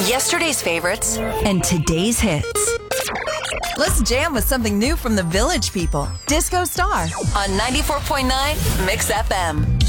Yesterday's favorites and today's hits. Let's jam with something new from the Village People. Disco Star on 94.9 Mix FM.